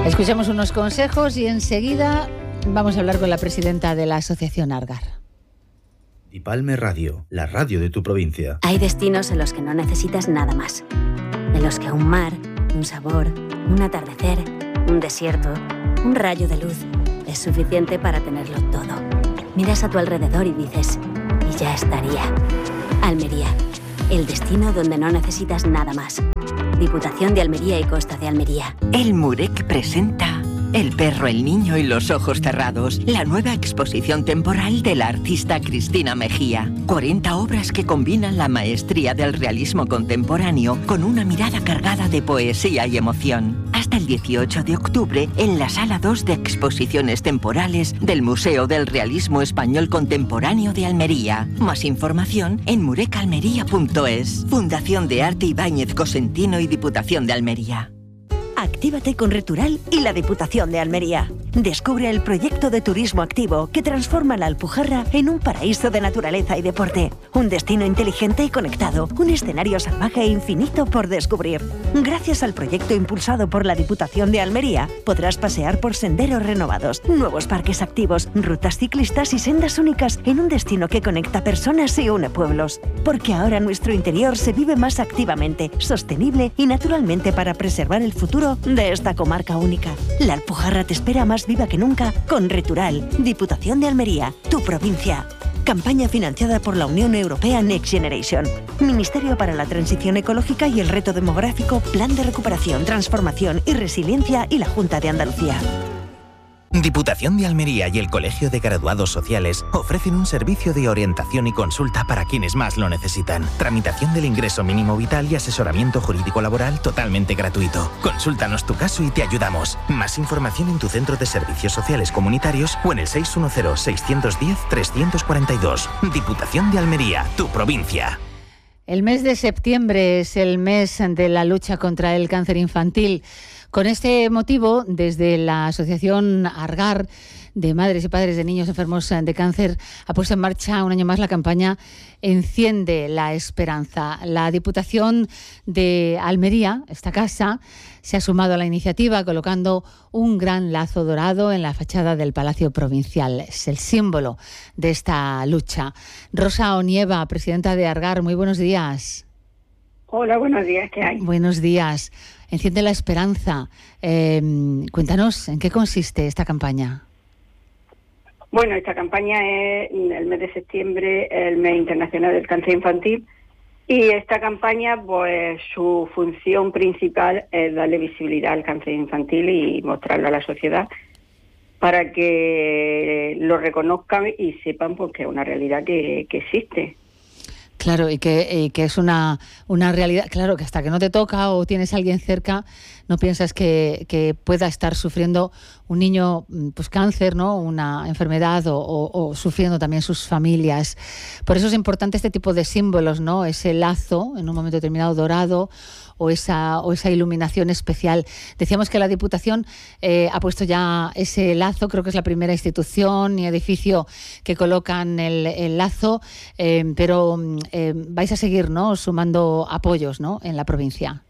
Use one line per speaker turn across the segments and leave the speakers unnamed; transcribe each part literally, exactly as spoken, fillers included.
Escuchamos unos consejos y enseguida vamos a hablar con la presidenta de la Asociación Argar.
Dipalme Radio, la radio de tu provincia.
Hay destinos en los que no necesitas nada más. En los que un mar, un sabor, un atardecer, un desierto, un rayo de luz es suficiente para tenerlo todo. Miras a tu alrededor y dices, y ya estaría. Almería, el destino donde no necesitas nada más. Diputación de Almería y Costa de Almería.
El Murec presenta El perro, el niño y los ojos cerrados, la nueva exposición temporal de la artista Cristina Mejía. cuarenta obras que combinan la maestría del realismo contemporáneo con una mirada cargada de poesía y emoción. Hasta el dieciocho de octubre en la Sala dos de Exposiciones Temporales del Museo del Realismo Español Contemporáneo de Almería. Más información en murecalmería punto es. Fundación de Arte Ibáñez Cosentino y Diputación de Almería.
Actívate con Retural y la Diputación de Almería. Descubre el proyecto de turismo activo que transforma la Alpujarra en un paraíso de naturaleza y deporte. Un destino inteligente y conectado. Un escenario salvaje e infinito por descubrir. Gracias al proyecto impulsado por la Diputación de Almería, podrás pasear por senderos renovados, nuevos parques activos, rutas ciclistas y sendas únicas en un destino que conecta personas y une pueblos. Porque ahora nuestro interior se vive más activamente, sostenible y naturalmente para preservar el futuro de esta comarca única. La Alpujarra te espera más viva que nunca con Retural, Diputación de Almería, tu provincia. Campaña financiada por la Unión Europea Next Generation. Ministerio para la Transición Ecológica y el Reto Demográfico, Plan de Recuperación, Transformación y Resiliencia y la Junta de Andalucía.
Diputación de Almería y el Colegio de Graduados Sociales ofrecen un servicio de orientación y consulta para quienes más lo necesitan. Tramitación del ingreso mínimo vital y asesoramiento jurídico laboral totalmente gratuito. Consúltanos tu caso y te ayudamos. Más información en tu centro de servicios sociales comunitarios o en el seis uno cero, seis uno cero, tres cuatro dos. Diputación de Almería, tu provincia.
El mes de septiembre es el mes de la lucha contra el cáncer infantil. Con este motivo, desde la Asociación Argar de Madres y Padres de Niños Enfermos de Cáncer ha puesto en marcha un año más la campaña Enciende la Esperanza. La Diputación de Almería, esta casa, se ha sumado a la iniciativa colocando un gran lazo dorado en la fachada del Palacio Provincial. Es el símbolo de esta lucha. Rosa Onieva, presidenta de Argar, muy buenos días.
Hola, buenos días, ¿qué hay?
Buenos días. Enciende la Esperanza. Eh, cuéntanos, ¿en qué consiste esta campaña?
Bueno, esta campaña es el mes de septiembre, el mes internacional del cáncer infantil, y esta campaña, pues su función principal es darle visibilidad al cáncer infantil y mostrarlo a la sociedad para que lo reconozcan y sepan pues, que es una realidad que, que existe.
Claro, y que, y que es una, una realidad, claro, que hasta que no te toca o tienes a alguien cerca, no piensas que, que pueda estar sufriendo un niño pues cáncer, ¿no? Una enfermedad o, o, o sufriendo también sus familias. Por eso es importante este tipo de símbolos, ¿no? Ese lazo, en un momento determinado dorado, o esa, o esa iluminación especial. Decíamos que la Diputación eh, ha puesto ya ese lazo, creo que es la primera institución y edificio que colocan el, el lazo, eh, pero eh, vais a seguir, ¿no? Sumando apoyos, ¿no? En la provincia.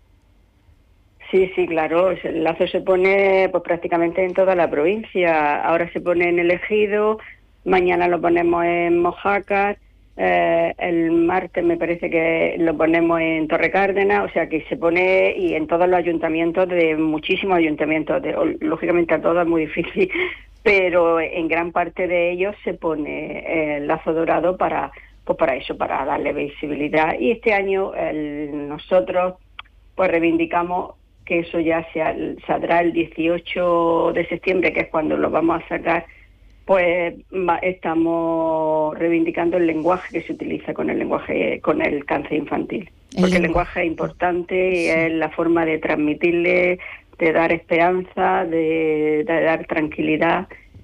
Sí, sí, claro. El lazo se pone pues prácticamente en toda la provincia. Ahora se pone en el Ejido, mañana lo ponemos en Mojácar, eh, el martes me parece que lo ponemos en Torre Cárdenas, o sea que se pone y en todos los ayuntamientos, de muchísimos ayuntamientos, de, lógicamente a todos es muy difícil, pero en gran parte de ellos se pone el lazo dorado para, pues para eso, para darle visibilidad. Y este año el, nosotros pues reivindicamos que eso ya se, saldrá el dieciocho de septiembre, que es cuando lo vamos a sacar, pues va, estamos reivindicando el lenguaje que se utiliza con el lenguaje, con el cáncer infantil. Porque el, el lenguaje es importante, sí. Es la forma de transmitirle, de dar esperanza, de, de dar tranquilidad.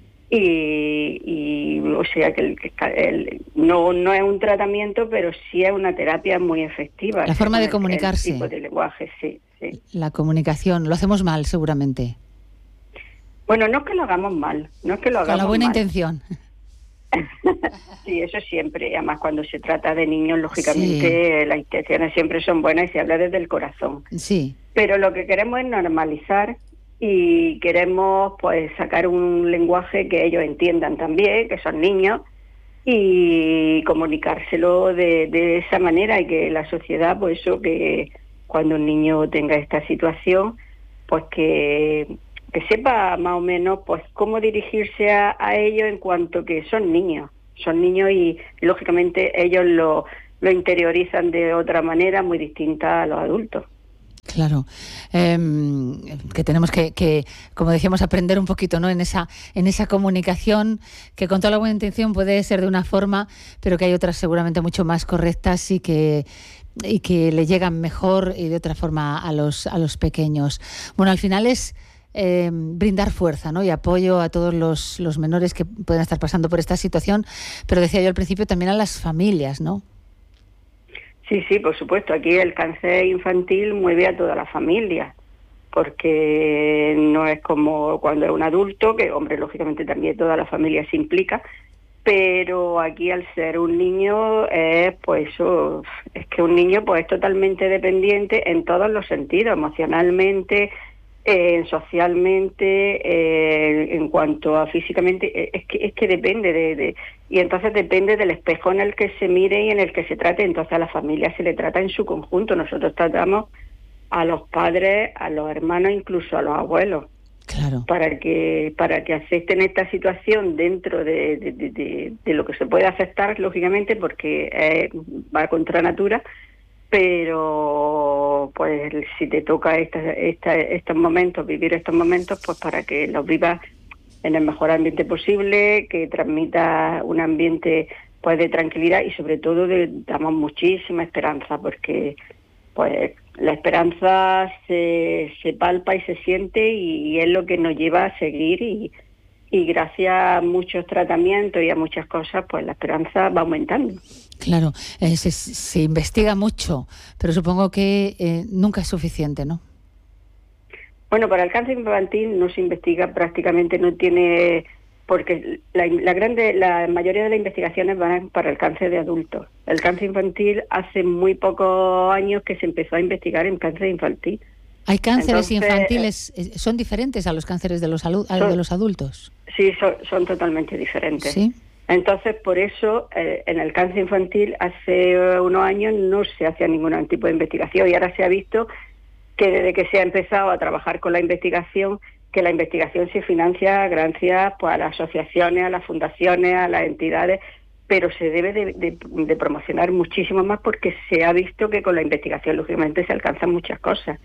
Y, y o sea que el, el, no no es un tratamiento, pero sí es una terapia muy efectiva.
La forma de comunicarse.
El tipo de lenguaje, sí, sí.
La comunicación, lo hacemos mal seguramente.
Bueno, no es que lo hagamos mal, no es que lo hagamos mal.
Con la buena
mal.
intención.
Sí, eso siempre, además cuando se trata de niños, lógicamente sí. Las intenciones siempre son buenas y se habla desde el corazón.
Sí.
Pero lo que queremos es normalizar y queremos pues sacar un lenguaje que ellos entiendan también, que son niños, y comunicárselo de, de esa manera, y que la sociedad, pues eso, que cuando un niño tenga esta situación, pues que, que sepa más o menos pues cómo dirigirse a, a ellos, en cuanto que son niños, son niños y lógicamente ellos lo, lo interiorizan de otra manera muy distinta a los adultos.
Claro, eh, que tenemos que, que, como decíamos, aprender un poquito, ¿no? En esa, en esa comunicación, que con toda la buena intención puede ser de una forma, pero que hay otras seguramente mucho más correctas y que y que le llegan mejor y de otra forma a los a los pequeños. Bueno, al final es eh, brindar fuerza, ¿no? Y apoyo a todos los, los menores que pueden estar pasando por esta situación, pero decía yo al principio también a las familias, ¿no?
Sí, sí, por supuesto. Aquí el cáncer infantil mueve a toda la familia, porque no es como cuando es un adulto, que, hombre, lógicamente también toda la familia se implica, pero aquí al ser un niño, es pues eso, es que un niño pues es totalmente dependiente en todos los sentidos, emocionalmente, eh, socialmente, eh, en cuanto a físicamente, eh, es que es que depende de, de y entonces depende del espejo en el que se mire y en el que se trate. Entonces a la familia se le trata en su conjunto. Nosotros tratamos a los padres, a los hermanos, incluso a los abuelos,
claro,
para que para que acepten esta situación dentro de, de, de, de, de lo que se puede aceptar, lógicamente, porque eh, va contra natura. Pero pues si te toca esta, esta, estos momentos, vivir estos momentos, pues para que los vivas en el mejor ambiente posible, que transmita un ambiente pues de tranquilidad, y sobre todo de, damos muchísima esperanza, porque pues la esperanza se, se palpa y se siente, y, y es lo que nos lleva a seguir, y, y gracias a muchos tratamientos y a muchas cosas, pues la esperanza va aumentando.
Claro, eh, se, se investiga mucho, pero supongo que eh, nunca es suficiente, ¿no?
Bueno, para el cáncer infantil no se investiga prácticamente, no tiene, porque la, la grande, la mayoría de las investigaciones van para el cáncer de adultos. El cáncer infantil hace muy pocos años que se empezó a investigar en cáncer infantil.
¿Hay cánceres
Entonces,
infantiles, eh, son diferentes a los cánceres de los, alu-
son,
de los adultos?
Sí, son, son totalmente diferentes.
¿Sí?
Entonces, por eso, eh, en el cáncer infantil hace unos años no se hacía ningún tipo de investigación, y ahora se ha visto que desde que se ha empezado a trabajar con la investigación, que la investigación se financia gracias pues, a las asociaciones, a las fundaciones, a las entidades, pero se debe de, de, de promocionar muchísimo más, porque se ha visto que con la investigación, lógicamente, se alcanzan muchas cosas.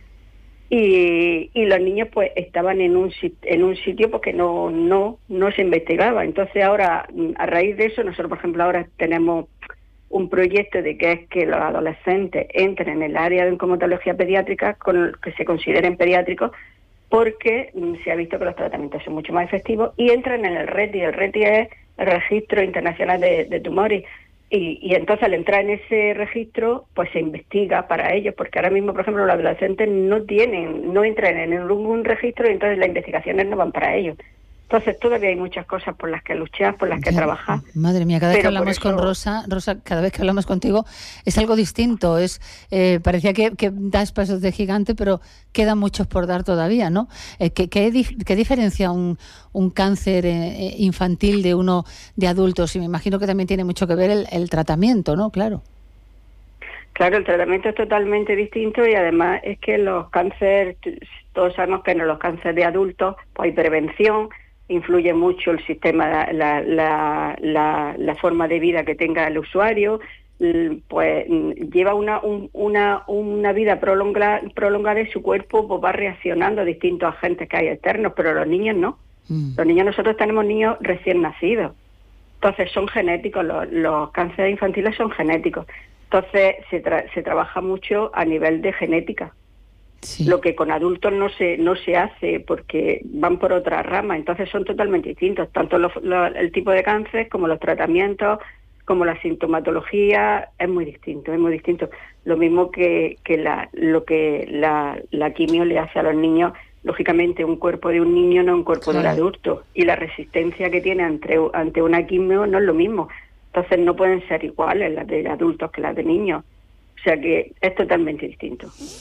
Y, y los niños pues estaban en un en un sitio porque no no no se investigaba. Entonces ahora, a raíz de eso, nosotros por ejemplo ahora tenemos un proyecto de que es que los adolescentes entren en el área de oncomatología pediátrica, con que se consideren pediátricos, porque se ha visto que los tratamientos son mucho más efectivos, y entran en el RETI. El RETI es el Registro Internacional de, de Tumores. Y, y entonces al entrar en ese registro, pues se investiga para ellos, porque ahora mismo, por ejemplo, los adolescentes no tienen, no entran en ningún registro, y entonces las investigaciones no van para ellos. Entonces todavía hay muchas cosas por las que luchar, por las que
ya,
trabajar.
Madre mía, cada vez
Pero
que hablamos
eso...
con Rosa, Rosa, cada vez que hablamos contigo es algo distinto. Es eh, parecía que, que das pasos de gigante, pero quedan muchos por dar todavía, ¿no? Eh, ¿qué, qué, ¿Qué diferencia un, un cáncer eh, infantil de uno de adultos? Y me imagino que también tiene mucho que ver el, el tratamiento, ¿no? Claro.
Claro, el tratamiento es totalmente distinto, y además es que los cánceres, todos sabemos que en los cánceres de adultos pues hay prevención, influye mucho el sistema, la, la, la, la forma de vida que tenga el usuario, pues lleva una un, una una vida prolongada, prolongada y su cuerpo pues, va reaccionando a distintos agentes que hay externos, pero los niños no. Mm. Los niños, nosotros tenemos niños recién nacidos, entonces son genéticos, los, los cánceres infantiles son genéticos, entonces se, tra- se trabaja mucho a nivel de genética. Sí. Lo que con adultos no se no se hace, porque van por otra rama, entonces son totalmente distintos, tanto los, los, el tipo de cáncer como los tratamientos, como la sintomatología, es muy distinto, es muy distinto. Lo mismo que, que la, lo que la, la quimio le hace a los niños, lógicamente un cuerpo de un niño no es un cuerpo claro. de un adulto, y la resistencia que tiene ante, ante una quimio no es lo mismo, entonces no pueden ser iguales las de adultos que las de niños, o sea que es totalmente distinto.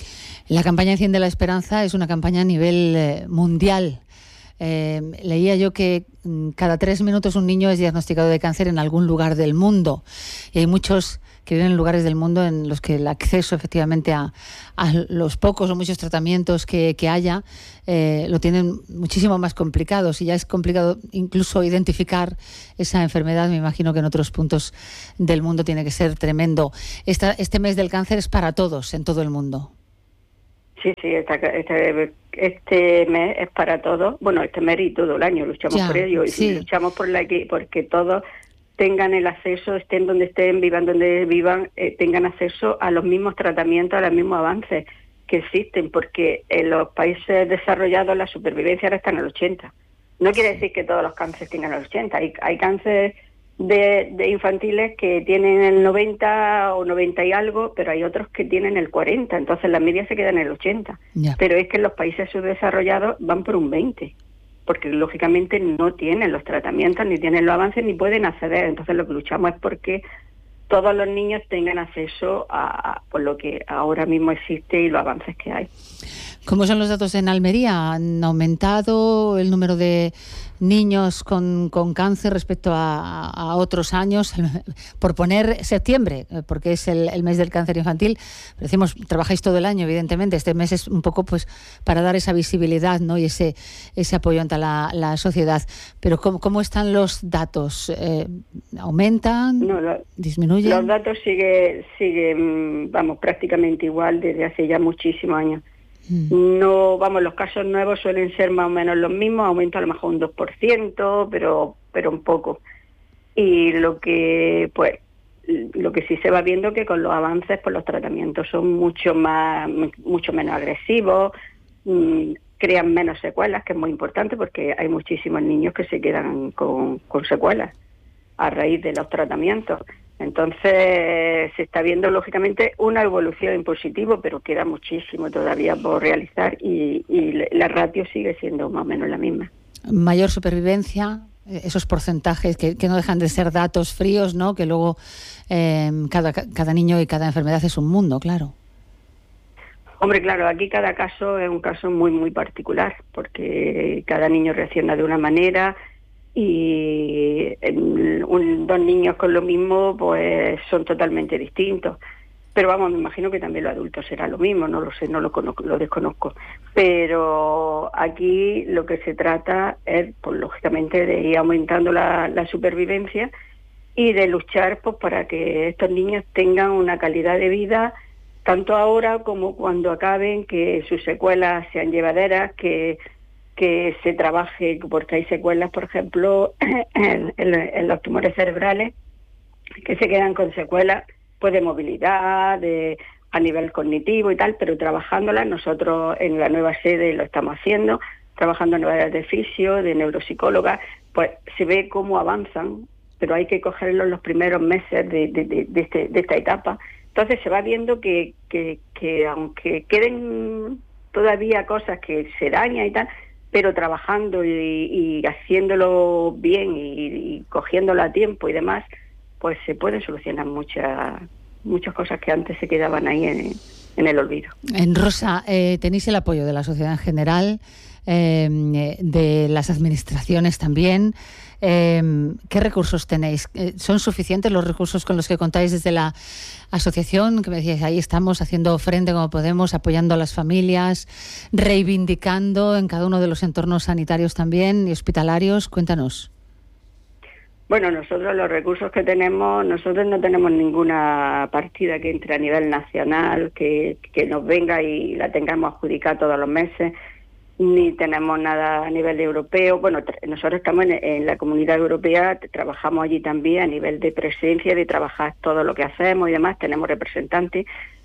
La campaña Enciende la Esperanza es una campaña a nivel eh, mundial. Eh, leía yo que cada tres minutos un niño es diagnosticado de cáncer en algún lugar del mundo, y hay muchos que viven en lugares del mundo en los que el acceso efectivamente a, a los pocos o muchos tratamientos que, que haya eh, lo tienen muchísimo más complicado. Si ya es complicado incluso identificar esa enfermedad, me imagino que en otros puntos del mundo tiene que ser tremendo. Esta, este mes del cáncer es para todos en todo el mundo.
Sí, sí, esta, este, este mes es para todos. Bueno, este mes y todo el año luchamos ya, por ello. Sí. Y luchamos por la que porque todos tengan el acceso, estén donde estén, vivan donde vivan, eh, tengan acceso a los mismos tratamientos, a los mismos avances que existen, porque en los países desarrollados la supervivencia ahora está en el ochenta. No quiere decir que todos los cánceres tengan el ochenta. Hay, hay cánceres de, de infantiles que tienen el noventa o noventa y algo, pero hay otros que tienen el cuarenta, entonces la media se queda en el ochenta. Ya. Pero es que en los países subdesarrollados van por un veinte, porque lógicamente no tienen los tratamientos, ni tienen los avances, ni pueden acceder. Entonces lo que luchamos es porque todos los niños tengan acceso a, a por lo que ahora mismo existe y los avances que hay.
¿Cómo son los datos en Almería? ¿Han aumentado el número de niños con, con cáncer respecto a, a otros años? Por poner septiembre, porque es el, el mes del cáncer infantil, pero decimos, trabajáis todo el año, evidentemente. Este mes es un poco pues para dar esa visibilidad, ¿no? Y ese ese apoyo ante la, la sociedad. Pero ¿cómo, cómo están los datos? Eh, ¿Aumentan?
No, lo,
¿disminuyen?
Los datos siguen, sigue, vamos, prácticamente igual desde hace ya muchísimos años. No, vamos, los casos nuevos suelen ser más o menos los mismos, aumenta a lo mejor un dos por ciento, pero pero un poco. Y lo que pues lo que sí se va viendo que con los avances pues los tratamientos son mucho más mucho menos agresivos, mmm, crean menos secuelas, que es muy importante porque hay muchísimos niños que se quedan con, con secuelas a raíz de los tratamientos. Entonces se está viendo lógicamente una evolución en positivo, pero queda muchísimo todavía por realizar y, y la ratio sigue siendo más o menos la misma.
Mayor supervivencia, esos porcentajes que, que no dejan de ser datos fríos, ¿no? Que luego eh, cada, cada niño y cada enfermedad es un mundo, claro.
Hombre, claro, aquí cada caso es un caso muy, muy particular, porque cada niño reacciona de una manera. Y un, dos niños con lo mismo pues son totalmente distintos, pero vamos, me imagino que también los adultos será lo mismo, no lo sé, no lo conozco, lo desconozco, pero aquí lo que se trata es pues lógicamente de ir aumentando la, la supervivencia y de luchar pues para que estos niños tengan una calidad de vida tanto ahora como cuando acaben, que sus secuelas sean llevaderas, que que se trabaje, porque hay secuelas, por ejemplo, en, en, en los tumores cerebrales, que se quedan con secuelas pues de movilidad, de a nivel cognitivo y tal, pero trabajándolas, nosotros en la nueva sede lo estamos haciendo, trabajando en áreas de fisio, de neuropsicóloga, pues se ve cómo avanzan, pero hay que cogerlos los primeros meses de, de, de, de, este, de esta etapa. Entonces se va viendo que, que, que aunque queden todavía cosas que se dañan y tal, pero trabajando y, y haciéndolo bien y, y cogiéndolo a tiempo y demás, pues se pueden solucionar muchas muchas cosas que antes se quedaban ahí en, en el olvido.
En Rosa, eh, tenéis el apoyo de la sociedad en general, eh, de las administraciones también. Eh, ¿Qué recursos tenéis? ¿Son suficientes los recursos con los que contáis desde la asociación? Que me decíais, ahí estamos haciendo frente como podemos, apoyando a las familias, reivindicando en cada uno de los entornos sanitarios también y hospitalarios. Cuéntanos.
Bueno, nosotros los recursos que tenemos, nosotros no tenemos ninguna partida que entre a nivel nacional, que, que nos venga y la tengamos adjudicada todos los meses, ni tenemos nada a nivel europeo. Bueno, nosotros estamos en, en la Comunidad Europea, trabajamos allí también a nivel de presencia, de trabajar todo lo que hacemos y demás, tenemos representantes,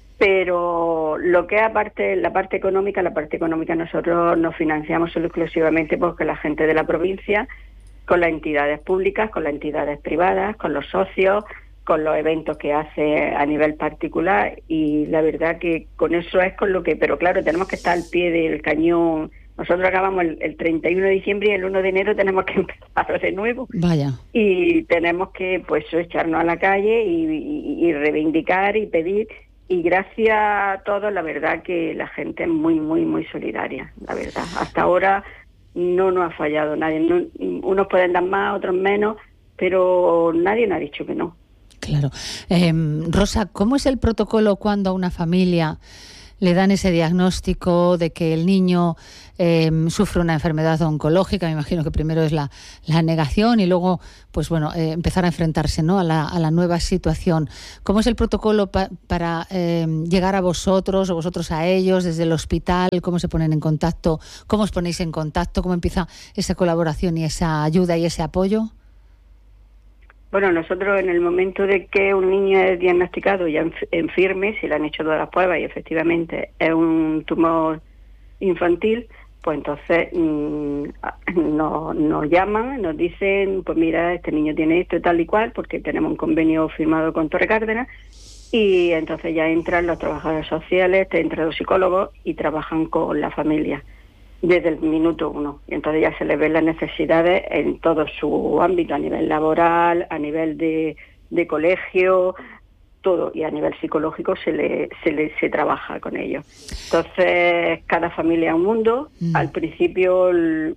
pero lo que es aparte, la parte económica, la parte económica nosotros nos financiamos solo exclusivamente porque la gente de la provincia, con las entidades públicas, con las entidades privadas, con los socios, con los eventos que hace a nivel particular, y la verdad que con eso es con lo que, pero claro, tenemos que estar al pie del cañón. Nosotros acabamos el, el treinta y uno de diciembre y el uno de enero tenemos que empezar de nuevo.
Vaya. Y
tenemos que pues echarnos a la calle y, y, y reivindicar y pedir y gracias a todos, la verdad que la gente es muy, muy, muy solidaria, la verdad. Hasta ahora no nos ha fallado nadie. No, unos pueden dar más, otros menos, pero nadie nos ha dicho que no.
Claro. Eh, Rosa, ¿cómo es el protocolo cuando a una familia le dan ese diagnóstico de que el niño eh, sufre una enfermedad oncológica? Me imagino que primero es la, la negación y luego, pues bueno, eh, empezar a enfrentarse, ¿no?, a la, a la nueva situación. ¿Cómo es el protocolo pa, para eh, llegar a vosotros o vosotros a ellos desde el hospital? ¿Cómo se ponen en contacto? ¿Cómo os ponéis en contacto? ¿Cómo empieza esa colaboración y esa ayuda y ese apoyo?
Bueno, nosotros en el momento de que un niño es diagnosticado ya en firme, si le han hecho todas las pruebas y efectivamente es un tumor infantil, pues entonces mmm, nos, nos llaman, nos dicen, pues mira, este niño tiene esto y tal y cual, porque tenemos un convenio firmado con Torre Cárdenas, y entonces ya entran los trabajadores sociales, entran los psicólogos y trabajan con la familia desde el minuto uno. Y entonces ya se les ven las necesidades en todo su ámbito, a nivel laboral, a nivel de, de colegio, todo, y a nivel psicológico se le, se le se trabaja con ellos. Entonces, cada familia es un mundo. Mm. Al principio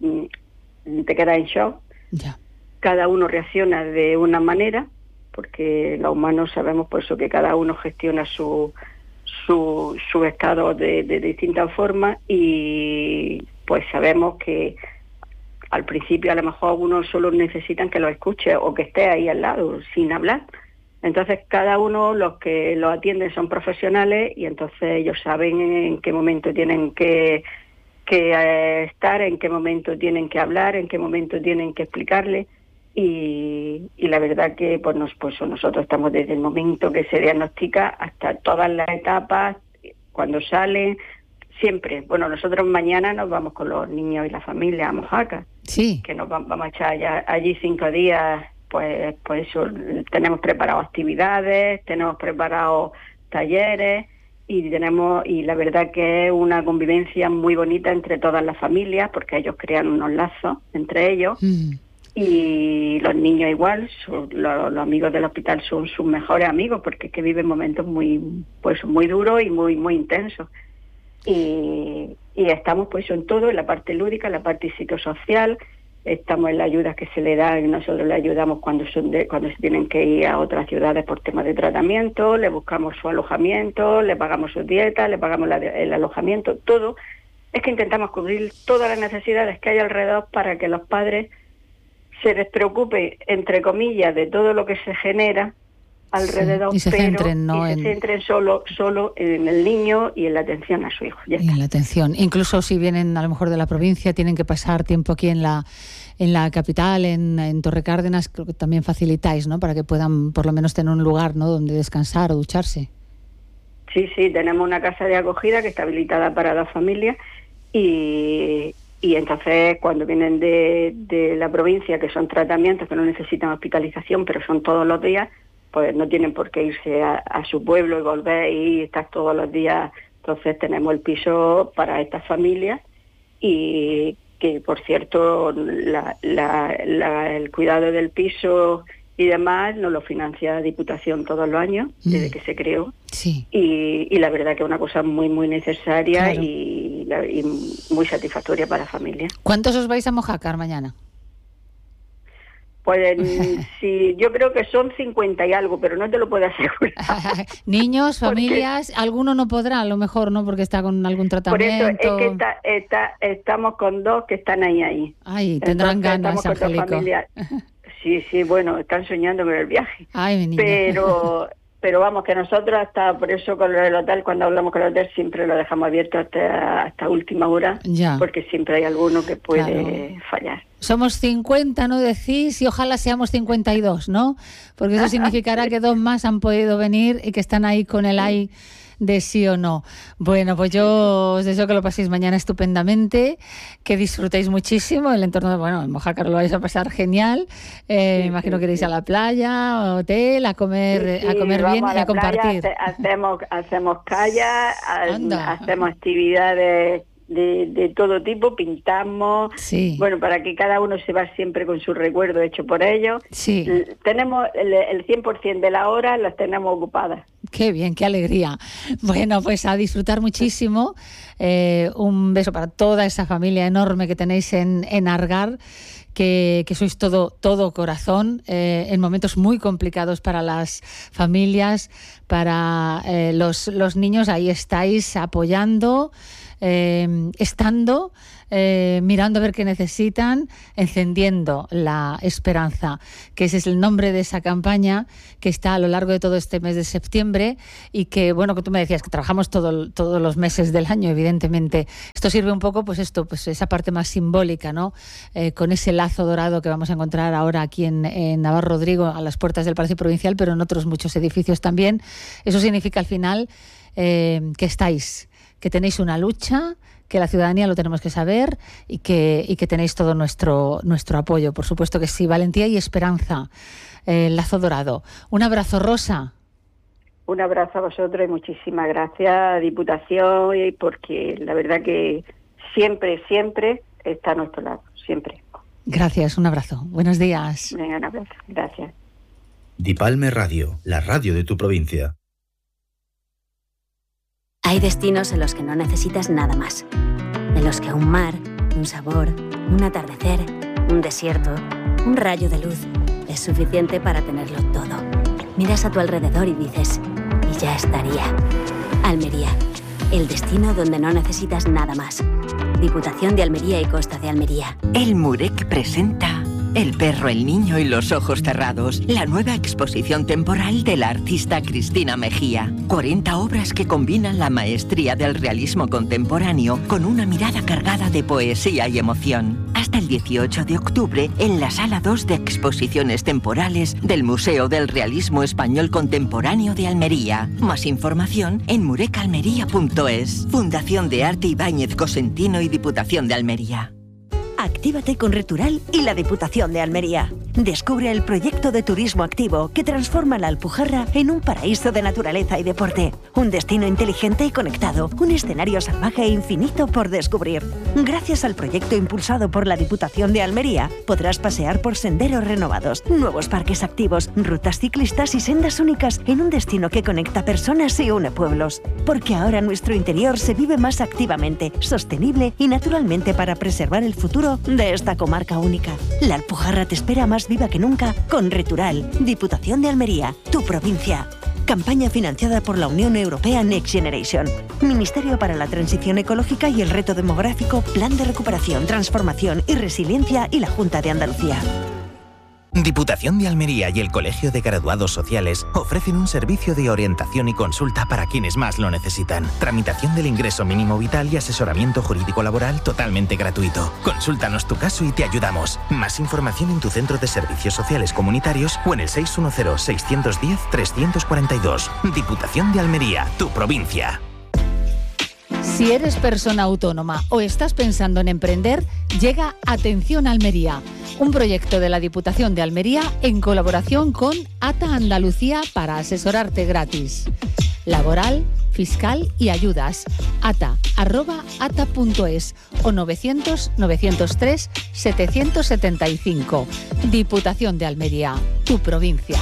te quedas en shock.
Ya.
Cada uno reacciona de una manera, porque los humanos sabemos por eso que cada uno gestiona su su, su estado de, de distintas formas, y pues sabemos que al principio a lo mejor algunos solo necesitan que lo escuche o que esté ahí al lado sin hablar. Entonces cada uno, los que lo atienden son profesionales, y entonces ellos saben en qué momento tienen que, que eh, estar, en qué momento tienen que hablar, en qué momento tienen que explicarle. Y, y la verdad que pues, nos, pues nosotros estamos desde el momento que se diagnostica hasta todas las etapas, cuando salen, siempre. Bueno, nosotros mañana nos vamos con los niños y la familia a Mojácar,
sí,
que nos vamos a echar ya allí cinco días. Pues, pues eso, tenemos preparadas actividades, tenemos preparados talleres, y tenemos y la verdad que es una convivencia muy bonita entre todas las familias, porque ellos crean unos lazos entre ellos. Mm. Y los niños igual, son, los, los amigos del hospital son sus mejores amigos, porque es que viven momentos muy pues muy duros y muy muy intensos. Y, y estamos pues en todo, en la parte lúdica, en la parte psicosocial, estamos en la ayuda que se le da, y nosotros le ayudamos cuando son de, cuando se tienen que ir a otras ciudades por temas de tratamiento, le buscamos su alojamiento, le pagamos su dieta, le pagamos la, el alojamiento, todo. Es que intentamos cubrir todas las necesidades que hay alrededor para que los padres se despreocupe, entre comillas, de todo lo que se genera alrededor,
sí, y se
pero
centren, ¿no?
y se centren solo, solo en el niño y en la atención a su hijo. Ya
y
está.
En la atención. Incluso si vienen a lo mejor de la provincia, tienen que pasar tiempo aquí en la en la capital, en, en Torre Cárdenas, creo que también facilitáis, ¿no?, para que puedan por lo menos tener un lugar, ¿no?, donde descansar o ducharse.
Sí, sí, tenemos una casa de acogida que está habilitada para las familias, y Y entonces cuando vienen de, de la provincia, que son tratamientos que no necesitan hospitalización, pero son todos los días, pues no tienen por qué irse a, a su pueblo y volver y estar todos los días. Entonces tenemos el piso para estas familias, y que por cierto la, la, la, el cuidado del piso y demás nos lo financia la Diputación todos los años, mm. desde que se creó.
Sí.
Y, y la verdad que es una cosa muy, muy necesaria,
claro.
y, y muy satisfactoria para la familia.
¿Cuántos os vais a Mojácar mañana?
Pues sí, yo creo que son cincuenta y algo, pero no te lo puedo asegurar.
Niños, familias, porque alguno no podrá, a lo mejor, ¿no?, porque está con algún tratamiento.
Por eso es que está, está, estamos con dos que están ahí, ahí.
Ay, tendrán
Entonces,
ganas, Angélico.
Sí, sí, bueno, están soñando con el viaje.
Ay, mi niña.
Pero, pero vamos, que nosotros hasta, por eso con el hotel, cuando hablamos con el hotel, siempre lo dejamos abierto hasta, hasta última hora,
ya.
Porque siempre hay alguno que puede claro. fallar.
Somos cincuenta, ¿no decís? Y ojalá seamos cincuenta y dos, ¿no? Porque eso significará que dos más han podido venir y que están ahí con el ay de sí o no. Bueno, pues yo os deseo que lo paséis mañana estupendamente, que disfrutéis muchísimo el entorno de, bueno, en Mojácar lo vais a pasar genial. Eh, sí, me imagino sí, que iréis sí. a la playa, hotel, a comer, sí, sí, a comer bien
a
y a compartir.
Playa, hacemos, hacemos kayak, hacemos actividades de, de todo tipo, pintamos,
sí.
bueno, para que cada uno se va siempre con su recuerdo hecho por ellos.
Sí.
Tenemos el, el cien por ciento de la hora, las tenemos ocupadas.
Qué bien, qué alegría. Bueno, pues a disfrutar muchísimo. Eh, un beso para toda esa familia enorme que tenéis en, en Argar. Que, que sois todo, todo corazón eh, en momentos muy complicados para las familias, para eh, los, los niños. Ahí estáis apoyando, eh, estando, eh, mirando a ver qué necesitan, encendiendo la esperanza, que ese es el nombre de esa campaña que está a lo largo de todo este mes de septiembre y que, bueno, que tú me decías que trabajamos todo, todos los meses del año, evidentemente. Esto sirve un poco, pues esto, pues esa parte más simbólica, ¿no? Eh, con ese lazo dorado que vamos a encontrar ahora aquí en, en Navarro Rodrigo, a las puertas del Palacio Provincial, pero en otros muchos edificios también. Eso significa al final eh, que estáis, que tenéis una lucha, que la ciudadanía lo tenemos que saber y que, y que tenéis todo nuestro, nuestro apoyo. Por supuesto que sí, valentía y esperanza. Eh, lazo dorado. Un abrazo, Rosa.
Un abrazo a vosotros y muchísimas gracias, Diputación, porque la verdad que siempre, siempre está a nuestro lado, siempre.
Gracias, un abrazo. Buenos días.
Venga, un abrazo. Gracias.
Dipalme Radio, la radio de tu provincia.
Hay destinos en los que no necesitas nada más. En los que un mar, un sabor, un atardecer, un desierto, un rayo de luz es suficiente para tenerlo todo. Miras a tu alrededor y dices, y ya estaría. Almería, el destino donde no necesitas nada más. Diputación de Almería y Costa de Almería.
El Murek presenta El perro, el niño y los ojos cerrados, la nueva exposición temporal de la artista Cristina Mejía. cuarenta obras que combinan la maestría del realismo contemporáneo con una mirada cargada de poesía y emoción. Hasta el dieciocho de octubre en la Sala dos de Exposiciones Temporales del Museo del Realismo Español Contemporáneo de Almería. Más información en murecalmería punto es. Fundación de Arte Ibáñez Cosentino y Diputación de Almería.
Actívate con Retural y la Diputación de Almería. Descubre el proyecto de turismo activo que transforma la Alpujarra en un paraíso de naturaleza y deporte. Un destino inteligente y conectado. Un escenario salvaje e infinito por descubrir. Gracias al proyecto impulsado por la Diputación de Almería, podrás pasear por senderos renovados, nuevos parques activos, rutas ciclistas y sendas únicas en un destino que conecta personas y une pueblos. Porque ahora nuestro interior se vive más activamente, sostenible y naturalmente para preservar el futuro de esta comarca única. La Alpujarra te espera más viva que nunca con Retural, Diputación de Almería, tu provincia. Campaña financiada por la Unión Europea Next Generation. Ministerio para la Transición Ecológica y el Reto Demográfico, Plan de Recuperación, Transformación y Resiliencia y la Junta de Andalucía.
Diputación de Almería y el Colegio de Graduados Sociales ofrecen un servicio de orientación y consulta para quienes más lo necesitan. Tramitación del ingreso mínimo vital y asesoramiento jurídico laboral totalmente gratuito. Consúltanos tu caso y te ayudamos. Más información en tu centro de servicios sociales comunitarios o en el seis uno cero, seis uno cero, tres cuatro dos. Diputación de Almería, tu provincia.
Si eres persona autónoma o estás pensando en emprender, llega Atención Almería, un proyecto de la Diputación de Almería en colaboración con ATA Andalucía para asesorarte gratis. Laboral, fiscal y ayudas. ata arroba ata punto es o novecientos, novecientos tres, setecientos setenta y cinco. Diputación de Almería, tu provincia.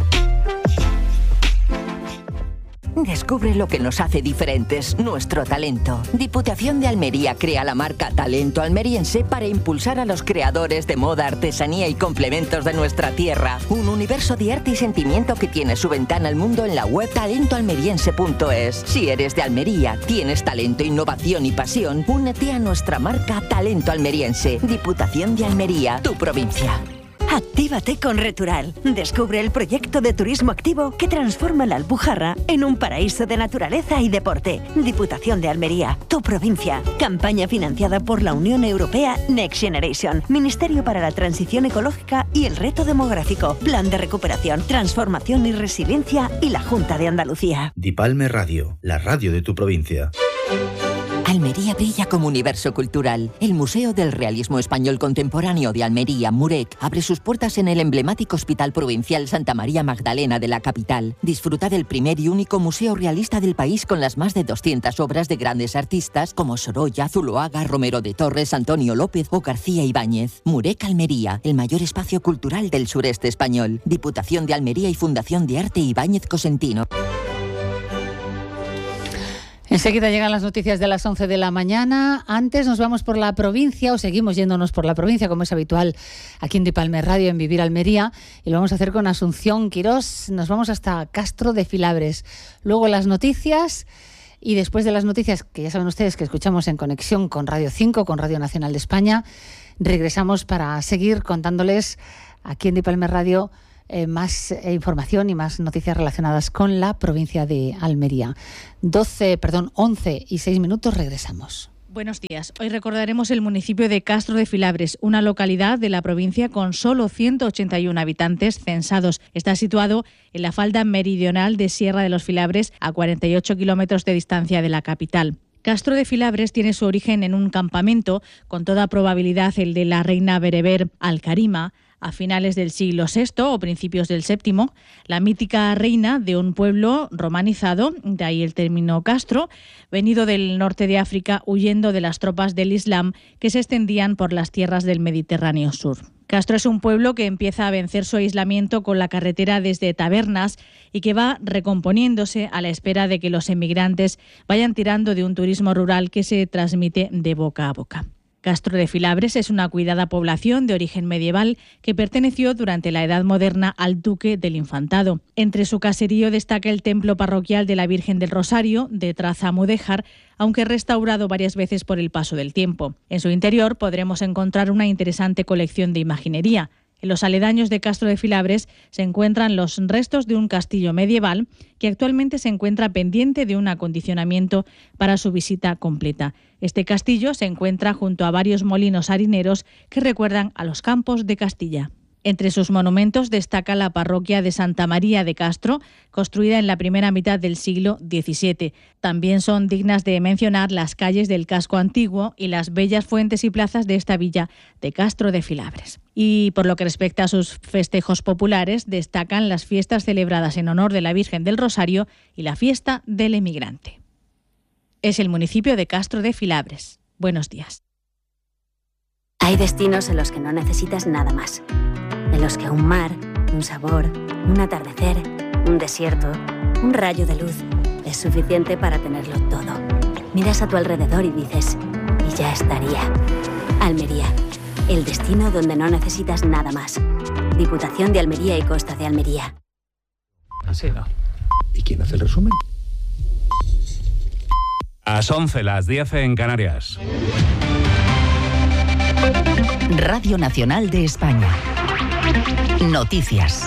Descubre lo que nos hace diferentes, nuestro talento. Diputación de Almería crea la marca Talento Almeriense para impulsar a los creadores de moda, artesanía y complementos de nuestra tierra. Un universo de arte y sentimiento que tiene su ventana al mundo en la web talento almeriense punto es. Si eres de Almería, tienes talento, innovación y pasión, únete a nuestra marca Talento Almeriense. Diputación de Almería, tu provincia.
Actívate con Retural. Descubre el proyecto de turismo activo que transforma la Alpujarra en un paraíso de naturaleza y deporte. Diputación de Almería, tu provincia. Campaña financiada por la Unión Europea Next Generation. Ministerio para la Transición Ecológica y el Reto Demográfico. Plan de Recuperación, Transformación y Resiliencia y la Junta de Andalucía.
Dipalme Radio, la radio de tu provincia.
Almería brilla como universo cultural. El Museo del Realismo Español Contemporáneo de Almería, MUREC, abre sus puertas en el emblemático Hospital Provincial Santa María Magdalena de la capital. Disfruta del primer y único museo realista del país con las más de doscientas obras de grandes artistas como Sorolla, Zuloaga, Romero de Torres, Antonio López o García Ibáñez. MUREC Almería, el mayor espacio cultural del sureste español. Diputación de Almería y Fundación de Arte Ibáñez Cosentino.
Enseguida llegan las noticias de las once de la mañana. Antes nos vamos por la provincia, o seguimos yéndonos por la provincia, como es habitual aquí en Dipalme Radio, en Vivir Almería. Y lo vamos a hacer con Asunción Quirós. Nos vamos hasta Castro de Filabres. Luego las noticias. Y después de las noticias, que ya saben ustedes que escuchamos en conexión con Radio cinco, con Radio Nacional de España, regresamos para seguir contándoles aquí en Dipalme Radio Eh, más eh, información y más noticias relacionadas con la provincia de Almería. doce, perdón, once y seis minutos, regresamos.
Buenos días. Hoy recordaremos el municipio de Castro de Filabres, una localidad de la provincia con solo ciento ochenta y uno habitantes censados. Está situado en la falda meridional de Sierra de los Filabres, a cuarenta y ocho kilómetros de distancia de la capital. Castro de Filabres tiene su origen en un campamento, con toda probabilidad el de la reina bereber Al-Karima, a finales del siglo sexto o principios del séptimo, la mítica reina de un pueblo romanizado, de ahí el término Castro, venido del norte de África huyendo de las tropas del Islam que se extendían por las tierras del Mediterráneo sur. Castro es un pueblo que empieza a vencer su aislamiento con la carretera desde Tabernas y que va recomponiéndose a la espera de que los emigrantes vayan tirando de un turismo rural que se transmite de boca a boca. Castro de Filabres es una cuidada población de origen medieval que perteneció durante la Edad Moderna al duque del Infantado. Entre su caserío destaca el templo parroquial de la Virgen del Rosario, de traza mudéjar, aunque restaurado varias veces por el paso del tiempo. En su interior podremos encontrar una interesante colección de imaginería. En los aledaños de Castro de Filabres se encuentran los restos de un castillo medieval que actualmente se encuentra pendiente de un acondicionamiento para su visita completa. Este castillo se encuentra junto a varios molinos harineros que recuerdan a los campos de Castilla. Entre sus monumentos destaca la parroquia de Santa María de Castro, construida en la primera mitad del siglo diecisiete. También son dignas de mencionar las calles del casco antiguo y las bellas fuentes y plazas de esta villa de Castro de Filabres. Y por lo que respecta a sus festejos populares, destacan las fiestas celebradas en honor de la Virgen del Rosario y la fiesta del emigrante. Es el municipio de Castro de Filabres. Buenos días.
Hay destinos en los que no necesitas nada más. En los que un mar, un sabor, un atardecer, un desierto, un rayo de luz es suficiente para tenerlo todo. Miras a tu alrededor y dices, y ya estaría. Almería, el destino donde no necesitas nada más. Diputación de Almería y Costa de Almería.
Así no. ¿Y quién hace el resumen?
A las once, las diez en Canarias.
Radio Nacional de España. Noticias.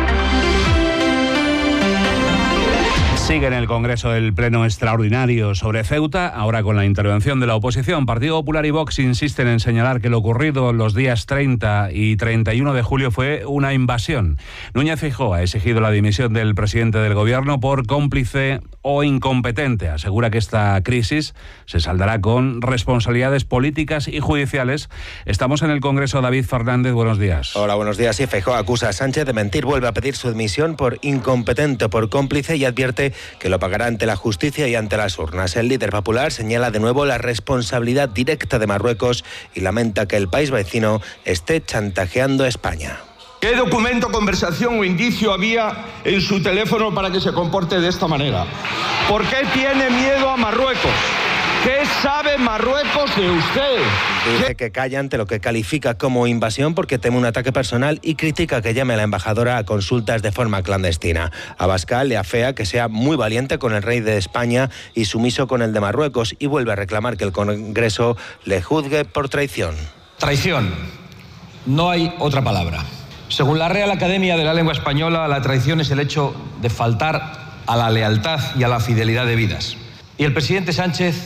Sigue en el Congreso el pleno extraordinario sobre Ceuta, ahora con la intervención de la oposición. Partido Popular y Vox insisten en señalar que lo ocurrido los días treinta y treinta y uno de julio fue una invasión. Núñez Feijóo ha exigido la dimisión del presidente del Gobierno por cómplice o incompetente. Asegura que esta crisis se saldará con responsabilidades políticas y judiciales. Estamos en el Congreso. David Fernández, buenos días.
Hola, buenos días. Sí, Feijóo acusa a Sánchez de mentir, vuelve a pedir su dimisión por incompetente o por cómplice y advierte que lo pagará ante la justicia y ante las urnas. El líder popular señala de nuevo la responsabilidad directa de Marruecos y lamenta que el país vecino esté chantajeando a España.
¿Qué documento, conversación o indicio había en su teléfono para que se comporte de esta manera? ¿Por qué tiene miedo a Marruecos? ¿Qué sabe Marruecos de usted?
Dice que calla ante lo que califica como invasión porque teme un ataque personal y critica que llame a la embajadora a consultas de forma clandestina. Abascal le afea que sea muy valiente con el rey de España y sumiso con el de Marruecos y vuelve a reclamar que el Congreso le juzgue por traición.
Traición. No hay otra palabra. Según la Real Academia de la Lengua Española, la traición es el hecho de faltar a la lealtad y a la fidelidad debidas. Y el presidente Sánchez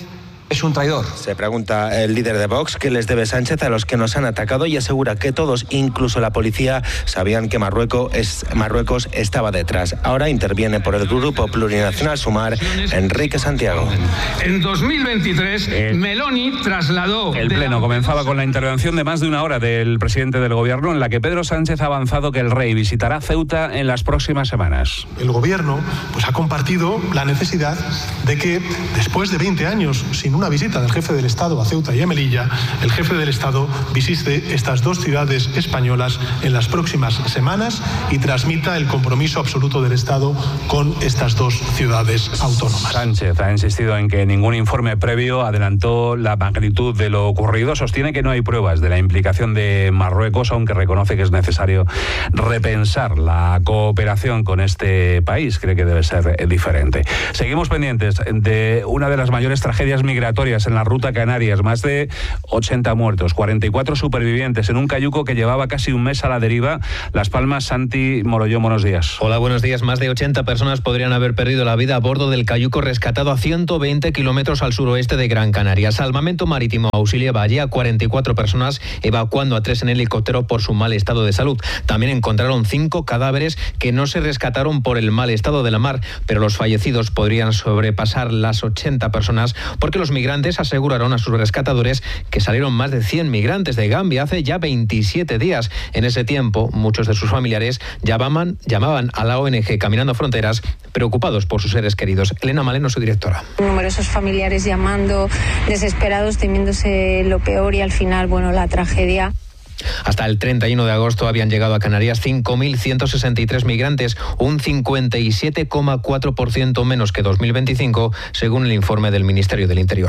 es un traidor.
Se pregunta el líder de Vox qué les debe Sánchez a los que nos han atacado y asegura que todos, incluso la policía, sabían que Marruecos, es, Marruecos estaba detrás. Ahora interviene por el Grupo Plurinacional Sumar Enrique Santiago.
En dos mil veintitrés,
eh,
Meloni trasladó...
El Pleno comenzaba con la intervención de más de una hora del presidente del Gobierno, en la que Pedro Sánchez ha avanzado que el rey visitará Ceuta en las próximas semanas.
El Gobierno pues, ha compartido la necesidad de que, después de veinte años sin una visita del jefe del Estado a Ceuta y a Melilla, el jefe del Estado visite estas dos ciudades españolas en las próximas semanas y transmita el compromiso absoluto del Estado con estas dos ciudades autónomas.
Sánchez ha insistido en que ningún informe previo adelantó la magnitud de lo ocurrido. Sostiene que no hay pruebas de la implicación de Marruecos, aunque reconoce que es necesario repensar la cooperación con este país. Cree que debe ser diferente. Seguimos pendientes de una de las mayores tragedias migratorias en la ruta Canarias. Más de ochenta muertos, cuarenta y cuatro supervivientes en un cayuco que llevaba casi un mes a la deriva. Las Palmas, Santi Morollón, buenos días.
Hola, buenos días. Más de ochenta personas podrían haber perdido la vida a bordo del cayuco rescatado a ciento veinte kilómetros al suroeste de Gran Canaria. Salvamento Marítimo auxiliaba allí a cuarenta y cuatro personas, evacuando a tres en helicóptero por su mal estado de salud. También encontraron cinco cadáveres que no se rescataron por el mal estado de la mar, pero los fallecidos podrían sobrepasar las ochenta personas porque los migrantes aseguraron a sus rescatadores que salieron más de cien migrantes de Gambia hace ya veintisiete días. En ese tiempo, muchos de sus familiares llamaban, llamaban a la O N G Caminando Fronteras, preocupados por sus seres queridos. Elena Maleno, su directora.
Numerosos familiares llamando, desesperados, temiéndose lo peor y al final, bueno, la tragedia.
Hasta el treinta y uno de agosto habían llegado a Canarias cinco mil ciento sesenta y tres migrantes, un cincuenta y siete coma cuatro por ciento menos que dos mil veinticinco, según el informe del Ministerio del Interior.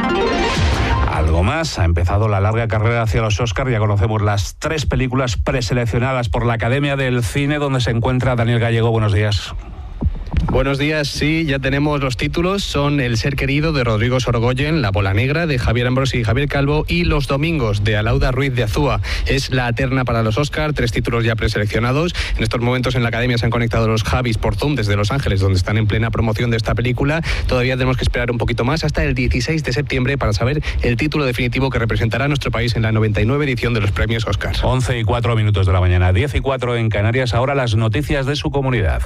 Algo más, ha empezado la larga carrera hacia los Oscar. Ya conocemos las tres películas preseleccionadas por la Academia del Cine, donde se encuentra Daniel Gallego. Buenos días.
Buenos días, sí, ya tenemos los títulos. Son El ser querido de Rodrigo Sorogoyen, La bola negra de Javier Ambrosi y Javier Calvo y Los domingos de Alauda Ruiz de Azúa. Es la terna para los Oscar, tres títulos ya preseleccionados. En estos momentos en la Academia se han conectado los Javis por Zoom desde Los Ángeles, donde están en plena promoción de esta película. Todavía tenemos que esperar un poquito más hasta el dieciséis de septiembre para saber el título definitivo que representará a nuestro país en la noventa y nueve edición de los premios Oscar.
once y cuatro minutos de la mañana, diez y cuatro en Canarias. Ahora las noticias de su comunidad.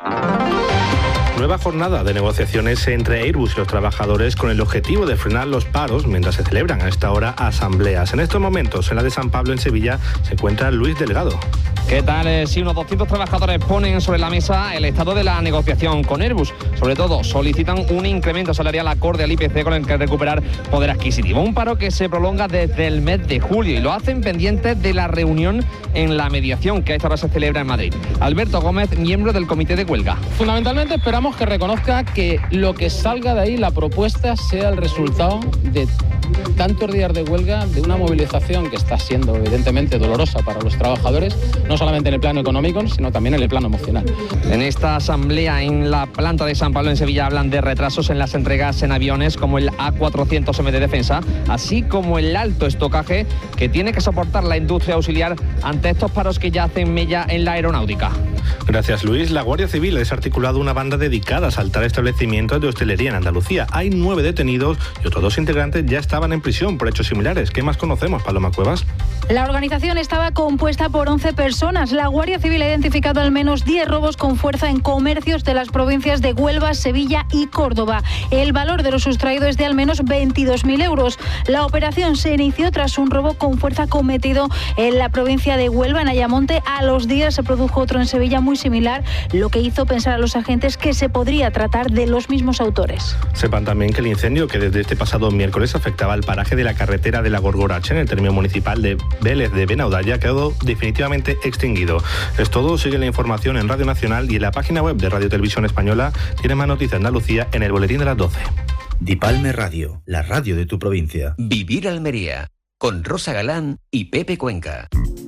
Nueva jornada de negociaciones entre Airbus y los trabajadores con el objetivo de frenar los paros mientras se celebran a esta hora asambleas. En estos momentos, en la de San Pablo, en Sevilla, se encuentra Luis Delgado.
¿Qué tal? Eh, sí, unos doscientos trabajadores ponen sobre la mesa el estado de la negociación con Airbus. Sobre todo, solicitan un incremento salarial acorde al I P C con el que recuperar poder adquisitivo. Un paro que se prolonga desde el mes de julio y lo hacen pendientes de la reunión en la mediación que a esta hora se celebra en Madrid. Alberto Gómez, miembro del comité de huelga.
Fundamentalmente esperamos que reconozca que lo que salga de ahí, la propuesta, sea el resultado de tantos días de huelga, de una movilización que está siendo evidentemente dolorosa para los trabajadores, no solamente en el plano económico, sino también en el plano emocional.
En esta asamblea en la planta de San Pablo en Sevilla hablan de retrasos en las entregas en aviones como el A cuatrocientos M de defensa, así como el alto estocaje que tiene que soportar la industria auxiliar ante estos paros que ya hacen mella en la aeronáutica.
Gracias, Luis. La Guardia Civil ha desarticulado una banda dedicada a asaltar establecimientos de hostelería en Andalucía. Hay nueve detenidos y otros dos integrantes ya estaban en prisión por hechos similares. ¿Qué más conocemos, Paloma Cuevas?
La organización estaba compuesta por once personas. La Guardia Civil ha identificado al menos diez robos con fuerza en comercios de las provincias de Huelva, Sevilla y Córdoba. El valor de lo sustraído es de al menos veintidós mil euros. La operación se inició tras un robo con fuerza cometido en la provincia de Huelva, en Ayamonte. A los días se produjo otro en Sevilla muy similar, lo que hizo pensar a los agentes que se podría tratar de los mismos autores.
Sepan también que el incendio que desde este pasado miércoles afectaba al paraje de la carretera de la Gorgorache en el término municipal de Vélez de Benaudalla quedó definitivamente extinguido. Es todo, sigue la información en Radio Nacional y en la página web de Radio Televisión Española. Tiene más noticias de Andalucía en el boletín de las doce.
Dipalme Radio, la radio de tu provincia.
Vivir Almería, con Rosa Galán y Pepe Cuenca.